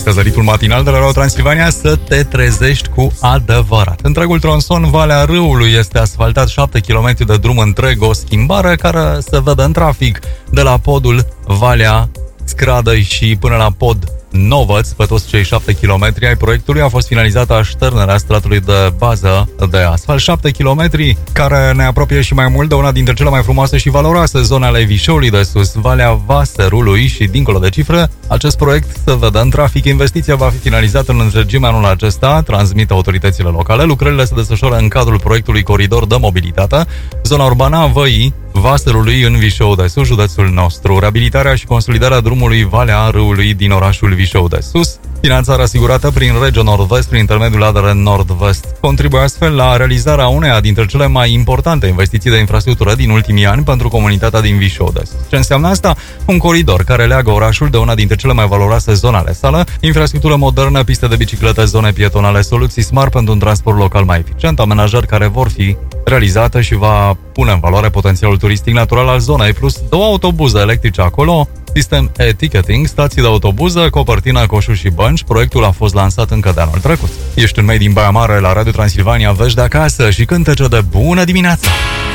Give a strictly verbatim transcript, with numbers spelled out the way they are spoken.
ascultează ritmul matinal de la Radio Transilvania, să te trezești cu adevărat. Întregul tronson Valea Râului este asfaltat, șapte kilometri de drum întreg, o schimbare care se vede în trafic de la podul Valea Scradăi și până la pod Novăț. Pe toți cei șapte kilometri ai proiectului a fost finalizată așternerea stratului de bază de asfalt. șapte kilometri care ne apropie și mai mult de una dintre cele mai frumoase și valoroase zone ale Vișeului de Sus, Valea Vaserului, și dincolo de cifre, acest proiect se vede în trafic. Investiția va fi finalizată în întregime anul acesta, transmit autoritățile locale. Lucrările se desfășoară în cadrul proiectului Coridor de Mobilitate, zona urbană a Văii Vaserului în Vișeu de Sus, județul nostru. Reabilitarea și consolidarea drumului Valea Râului din orașul Vișeu de Sus, finanțarea asigurată prin Regio Nord-Vest prin intermediul A D R Nord-Vest, contribuie astfel la realizarea uneia dintre cele mai importante investiții de infrastructură din ultimii ani pentru comunitatea din Vișeu de Sus. Ce înseamnă asta? Un coridor care leagă orașul de una dintre cele mai valoroase zone ale sale, infrastructură modernă, piste de biciclete, zone pietonale, soluții smart pentru un transport local mai eficient, amenajări care vor fi realizate și va pune în valoare potențialul turistic natural al zonei, plus două autobuze electrice acolo, sistem e-ticketing, stații de autobuză, copertină, coșuri și bănci. Proiectul a fost lansat încă de anul trecut. Ești în Made in Baia Mare la Radio Transilvania, vești de acasă și cântece de bună dimineața!